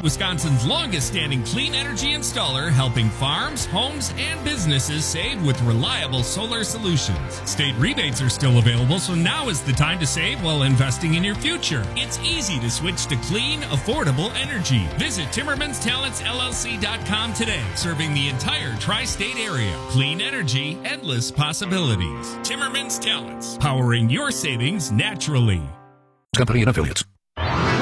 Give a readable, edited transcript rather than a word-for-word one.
Wisconsin's longest-standing clean energy installer, helping farms, homes, and businesses save with reliable solar solutions. State rebates are still available, so now is the time to save while investing in your future. It's easy to switch to clean, affordable energy. Visit TimmermansTalentsLLC.com today, serving the entire tri-state area. Clean energy, endless possibilities. Timmermans Talents, powering your savings naturally. Company and affiliates.